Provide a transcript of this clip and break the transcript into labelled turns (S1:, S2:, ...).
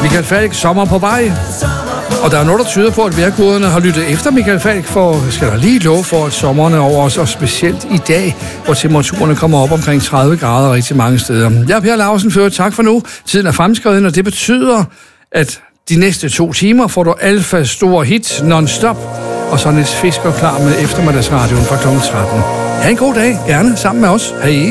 S1: Michael Falk, sommer på vej. Og der er noget, der tyder på, at vejrguderne har lyttet efter Michael Falk, for skal der lige love for, at sommeren er over os, og specielt i dag, hvor temperaturerne kommer op omkring 30 grader rigtig mange steder. Jeg er Per Lausen, før tak for nu. Tiden er fremskreden, og det betyder, at de næste 2 timer får du Alfa store hit non-stop, og så Niels Fisker klar med eftermiddagsradioen fra kl. 13. Ha' en god dag, gerne sammen med os. Hej.